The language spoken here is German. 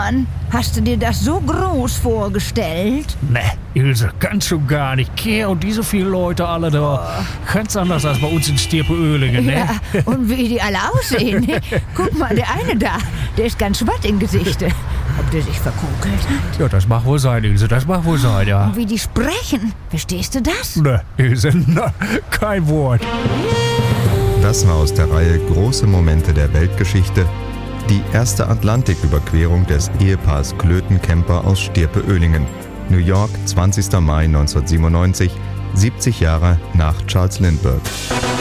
Mann, hast du dir das so groß vorgestellt? Ne, Ilse, kannst du gar nicht. Kehr und diese vielen Leute alle da. Ganz anders als bei uns in Stirpe-Oehlingen, ne? Ja, und wie die alle aussehen. Guck mal, der eine da, der ist ganz schwatt im Gesicht. Ob der sich verkokelt hat? Ja, das mag wohl sein, Ilse, das mag wohl sein, ja. Und wie die sprechen, verstehst du das? Ne, Ilse, na, kein Wort. Das war aus der Reihe Große Momente der Weltgeschichte die erste Atlantiküberquerung des Ehepaars Klöten-Kemper aus Stirpe-Oehlingen. New York, 20. Mai 1997, 70 Jahre nach Charles Lindbergh.